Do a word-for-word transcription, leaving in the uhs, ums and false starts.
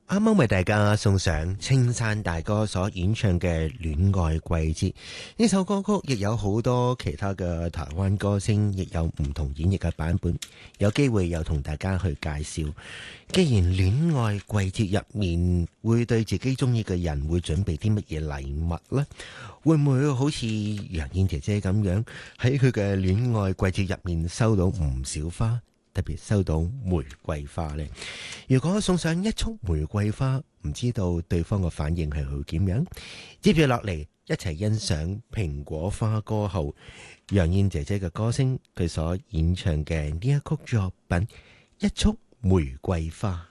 啱啱為大家送上青山大哥所演唱嘅《戀愛季節》呢首歌曲，亦有好多其他嘅台灣歌星，亦有唔同演繹嘅版本。有機會又同大家去介紹。既然戀愛季節入面會對自己中意嘅人會準備啲乜嘢禮物呢？會唔會好似楊燕姐姐咁樣喺佢嘅戀愛季節入面收到唔少花？特別收到玫瑰花呢。如果送上一束玫瑰花，唔知道對方嘅反應係會點樣？接住落嚟，一齊欣賞蘋果花歌后楊燕姐姐嘅歌聲，佢所演唱嘅呢一曲作品《一束玫瑰花》。